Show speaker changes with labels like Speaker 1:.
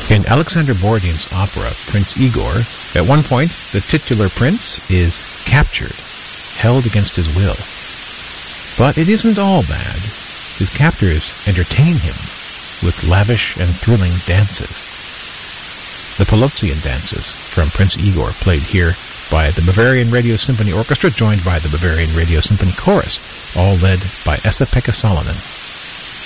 Speaker 1: In Alexander Borodin's opera, Prince Igor, at one point, the titular prince is captured, held against his will. But it isn't all bad. His captors entertain him with lavish and thrilling dances. The Pelotsian dances from Prince Igor, played here by the Bavarian Radio Symphony Orchestra, joined by the Bavarian Radio Symphony Chorus, all led by Esa-Pekka Salonen.